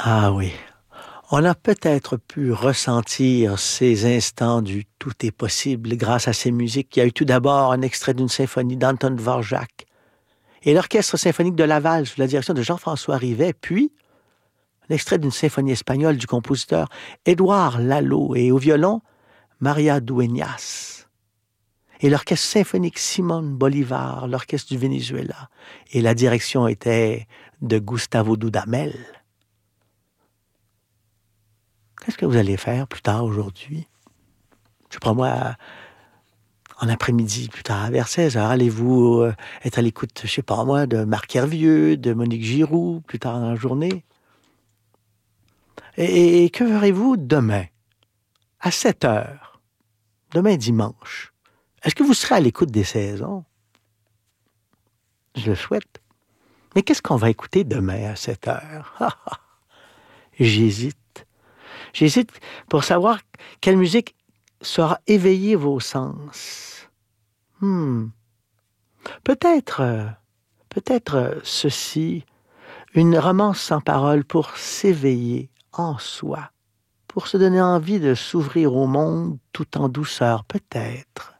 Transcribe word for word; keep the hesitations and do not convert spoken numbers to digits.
Ah oui. On a peut-être pu ressentir ces instants du tout est possible grâce à ces musiques. Il y a eu tout d'abord un extrait d'une symphonie d'Anton Dvorak et l'Orchestre symphonique de Laval sous la direction de Jean-François Rivet, puis l'extrait d'une symphonie espagnole du compositeur Édouard Lalo et au violon Maria Dueñas. Et l'Orchestre symphonique Simón Bolívar, l'Orchestre du Venezuela. Et la direction était de Gustavo Dudamel. Qu'est-ce que vous allez faire plus tard aujourd'hui? Je sais pas moi, en après-midi, plus tard, vers seize heures, allez-vous euh, être à l'écoute, je sais pas moi, de Marc Hervieux, de Monique Giroux, plus tard dans la journée? Et, et que ferez-vous demain, à sept heures, demain dimanche? Est-ce que vous serez à l'écoute des saisons? Je le souhaite. Mais qu'est-ce qu'on va écouter demain à sept heures? J'hésite. J'hésite pour savoir quelle musique saura éveiller vos sens. Hmm. Peut-être, euh, peut-être euh, ceci, une romance sans parole pour s'éveiller en soi, pour se donner envie de s'ouvrir au monde tout en douceur, peut-être.